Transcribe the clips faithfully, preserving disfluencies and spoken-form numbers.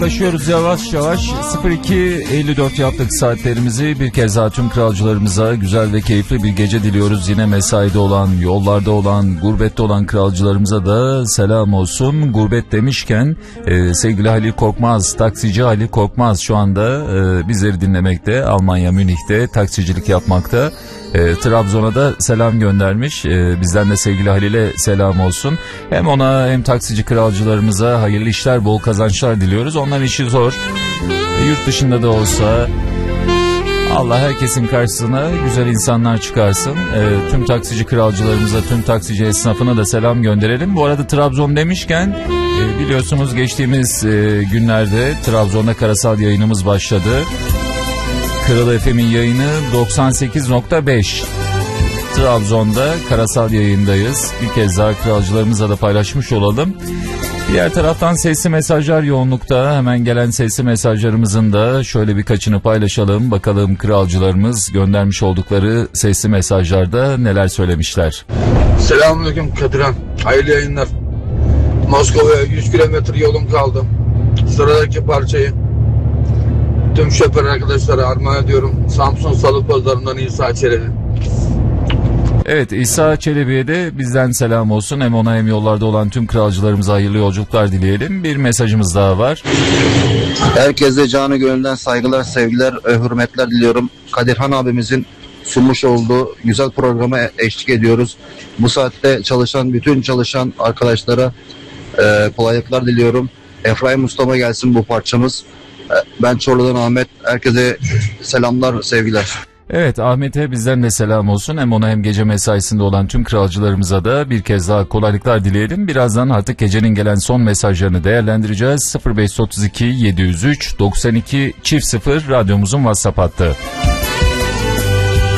Yaklaşıyoruz yavaş yavaş. sıfır iki elli dört yaptık saatlerimizi. Bir kez daha tüm kralcılarımıza güzel ve keyifli bir gece diliyoruz. Yine mesaide olan, yollarda olan, gurbette olan kralcılarımıza da selam olsun. Gurbet demişken e, sevgili Halil Korkmaz, taksici Halil Korkmaz şu anda e, bizleri dinlemekte. Almanya Münih'te taksicilik yapmakta. E, Trabzon'a da selam göndermiş. E, bizden de sevgili Halil'e selam olsun. Hem ona hem taksici kralcılarımıza hayırlı işler, bol kazançlar diliyoruz. Onların işi zor. E, yurt dışında da olsa Allah herkesin karşısına güzel insanlar çıkarsın. E, tüm taksici kralcılarımıza, tüm taksici esnafına da selam gönderelim. Bu arada Trabzon demişken e, biliyorsunuz geçtiğimiz e, günlerde Trabzon'da karasal yayınımız başladı. Kral F M'in yayını doksan sekiz nokta beş. Trabzon'da karasal yayındayız. Bir kez daha kralcılarımızla da paylaşmış olalım. Diğer taraftan sesli mesajlar yoğunlukta. Hemen gelen sesli mesajlarımızın da şöyle birkaçını paylaşalım. Bakalım kralcılarımız göndermiş oldukları sesli mesajlarda neler söylemişler. Selamünaleyküm Kadirhan. Hayırlı yayınlar. Moskova'ya yüz kilometre yolum kaldı. Sıradaki parçayı tüm şoför arkadaşlara armağan ediyorum. Samsun Salı Pazarı'ndan İsa Çelebi. Evet, İsa Çelebi'ye de bizden selam olsun. Hem ona hem yollarda olan tüm kralcılarımıza hayırlı yolculuklar dileyelim. Bir mesajımız daha var. Herkese canı gönülden saygılar, sevgiler, hürmetler diliyorum. Kadirhan abimizin sunmuş olduğu güzel programa eşlik ediyoruz. Bu saatte çalışan bütün çalışan arkadaşlara e, kolaylıklar diliyorum. Efraim Mustafa gelsin bu parçamız. Ben Çorlu'dan Ahmet. Herkese selamlar, sevgiler. Evet, Ahmet'e bizden de selam olsun. Hem ona hem gece mesaisinde olan tüm kralcılarımıza da bir kez daha kolaylıklar dileyelim. Birazdan artık gecenin gelen son mesajlarını değerlendireceğiz. sıfır beş otuz iki yedi yüz üç doksan iki çift sıfır radyomuzun WhatsApp hattı.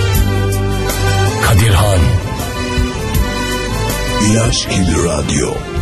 Kadirhan İlaç gibi radyo.